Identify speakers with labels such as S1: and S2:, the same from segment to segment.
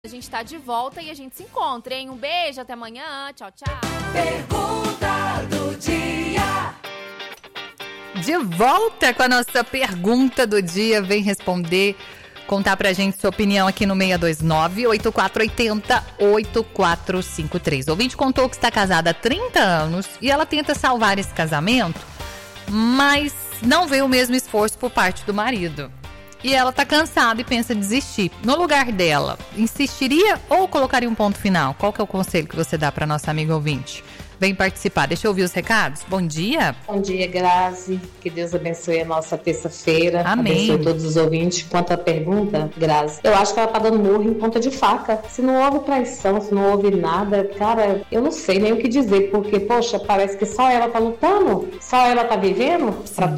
S1: A gente tá de volta e a gente se encontra, hein? Um beijo, até amanhã. Tchau, tchau.
S2: Pergunta do dia.
S3: De volta com a nossa pergunta do dia. Vem responder, contar pra gente sua opinião aqui no 629-8480-8453. O ouvinte contou que está casada há 30 anos e ela tenta salvar esse casamento, mas não vê o mesmo esforço por parte do marido. E ela tá cansada e pensa em desistir. No lugar dela, insistiria ou colocaria um ponto final? Qual que é o conselho que você dá pra nossa amiga ouvinte? Vem participar. Deixa eu ouvir os recados. Bom dia.
S4: Bom dia, Grazi. Que Deus abençoe a nossa terça-feira.
S3: Amém.
S4: Abençoe todos os ouvintes. Quanto à pergunta, Grazi, eu acho que ela tá dando murro em ponta de faca. Se não houve traição, se não houve nada, cara, eu não sei nem o que dizer, porque, poxa, parece que só ela tá lutando, só ela tá vivendo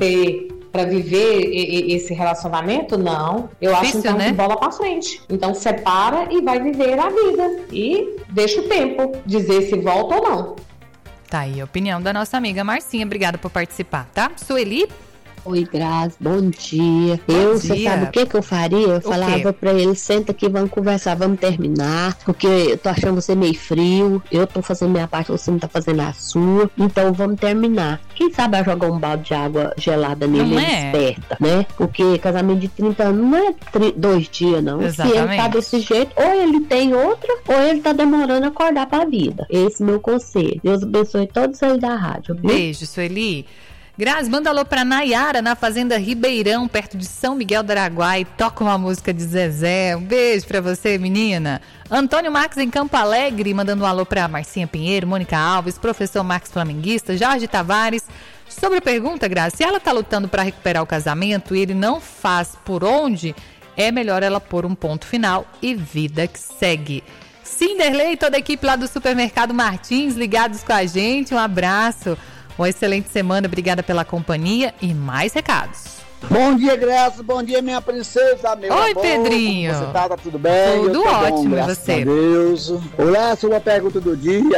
S4: pra viver esse relacionamento. Não, eu acho então
S3: né?
S4: que bola pra frente. Então separa e vai viver a vida e deixa o tempo dizer se volta ou não.
S3: Tá aí a opinião da nossa amiga Marcinha. Obrigada por participar, tá? Sueli?
S5: Oi, Grazi, bom dia. Você sabe o que eu faria? Eu falava pra ele, senta aqui, vamos conversar, vamos terminar, porque eu tô achando você meio frio, eu tô fazendo minha parte, você não tá fazendo a sua, então vamos terminar. Quem sabe vai jogar um balde de água gelada nele, ele desperta, né? Porque casamento de 30 anos não é 2 dias, não.
S3: Exatamente.
S5: Se ele tá desse jeito, ou ele tem outra, ou ele tá demorando a acordar pra vida. Esse é o meu conselho. Deus abençoe todos aí da rádio.
S3: Beijo, Sueli. Grazi, manda alô pra Nayara, na Fazenda Ribeirão, perto de São Miguel do Araguaia. Toca uma música de Zezé. Um beijo pra você, menina. Antônio Marques em Campo Alegre, mandando um alô pra Marcinha Pinheiro, Mônica Alves, professor Marcos Flamenguista, Jorge Tavares. Sobre a pergunta, Grazi, se ela tá lutando pra recuperar o casamento e ele não faz por onde, é melhor ela pôr um ponto final e vida que segue. Cinderley e toda a equipe lá do Supermercado Martins, ligados com a gente. Um abraço. Uma excelente semana, obrigada pela companhia e mais recados.
S6: Bom dia, Graça, bom dia, minha princesa, meu
S3: Oi,
S6: amor.
S3: Pedrinho.
S6: Como você tá tudo bem?
S3: Tudo ótimo,
S6: bom,
S3: e você?
S6: A Deus. Olá, sobre a pergunta do dia,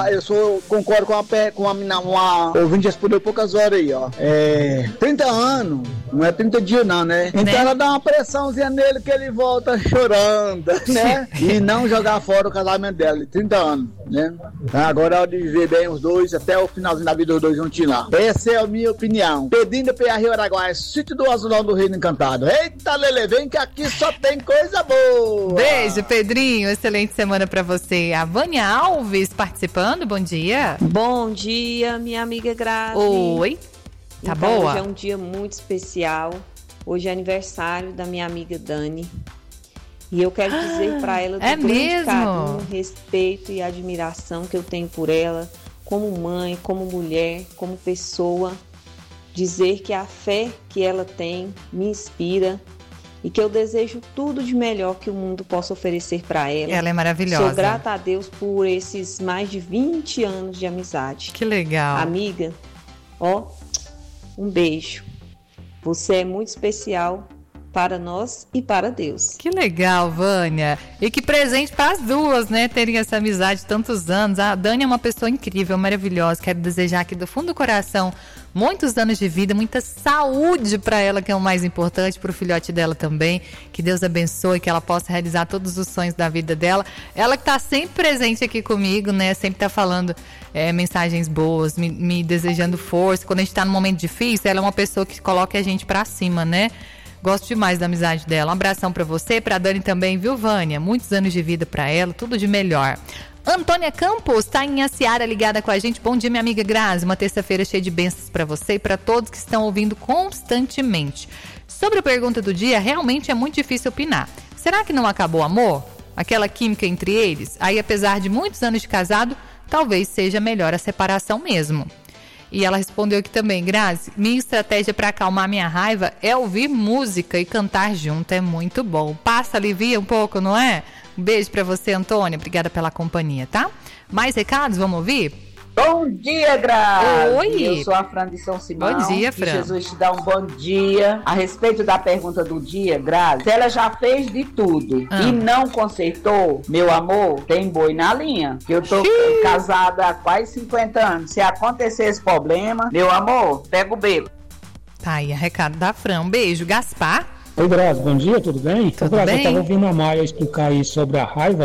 S6: eu concordo com uma ouvinte que respondeu poucas horas aí, ó. 30 anos, não é 30 dias não, né? Então ela dá uma pressãozinha nele que ele volta chorando, né? E não jogar fora o casamento dela, de 30 anos, né? Agora é hora de viver bem os dois, até o finalzinho da vida dos dois juntinhos lá. Essa é a minha opinião. Pedindo para Rio Araguaia, sítio do Azulão do Reino Encantado. Eita, Lele, vem que aqui só tem coisa boa.
S3: Beijo, Pedrinho. Excelente semana pra você. A Vânia Alves participando. Bom dia.
S7: Bom dia, minha amiga Grazi.
S3: Oi. Tá
S7: então,
S3: boa?
S7: Hoje é um dia muito especial. Hoje é aniversário da minha amiga Dani. E eu quero dizer pra ela do grande carinho, respeito e admiração que eu tenho por ela, como mãe, como mulher, como pessoa. Dizer que a fé que ela tem me inspira e que eu desejo tudo de melhor que o mundo possa oferecer para ela.
S3: Ela é maravilhosa.
S7: Sou grata a Deus por esses mais de 20 anos de amizade.
S3: Que legal.
S7: Amiga, um beijo. Você é muito especial para nós e para Deus.
S3: Que legal, Vânia. E que presente para as duas, né? Terem essa amizade de tantos anos. A Dani é uma pessoa incrível, maravilhosa. Quero desejar aqui do fundo do coração muitos anos de vida, muita saúde para ela, que é o mais importante, para o filhote dela também. Que Deus abençoe, que ela possa realizar todos os sonhos da vida dela. Ela que está sempre presente aqui comigo, né? Sempre está falando mensagens boas, me desejando força. Quando a gente está num momento difícil, ela é uma pessoa que coloca a gente para cima, né? Gosto demais da amizade dela. Um abração pra você, pra Dani também, viu, Vânia? Muitos anos de vida pra ela, tudo de melhor. Antônia Campos tá em Aciara ligada com a gente. Bom dia, minha amiga Grazi. Uma terça-feira cheia de bênçãos pra você e pra todos que estão ouvindo constantemente. Sobre a pergunta do dia, realmente é muito difícil opinar. Será que não acabou o amor? Aquela química entre eles? Aí, apesar de muitos anos de casado, talvez seja melhor a separação mesmo. E ela respondeu aqui também, Grazi, minha estratégia para acalmar minha raiva é ouvir música e cantar junto, é muito bom. Passa, alivia um pouco, não é? Um beijo para você, Antônia, obrigada pela companhia, tá? Mais recados, vamos ouvir?
S8: Bom dia, Grazi.
S3: Oi.
S8: Eu sou a Fran de São Simão.
S3: Bom dia, Fran.
S8: Que Jesus te dá um bom dia. A respeito da pergunta do dia, Grazi, se ela já fez de tudo e não consertou, meu amor, tem boi na linha. Eu tô casada há quase 50 anos. Se acontecer esse problema, meu amor, pega o beco.
S3: Tá aí, a recado da Fran. Um beijo, Gaspar.
S9: Oi, Grazi, bom dia, tudo bem?
S3: Tudo
S9: Grazi,
S3: bem?
S9: eu estava ouvindo a Maia explicar aí sobre a raiva,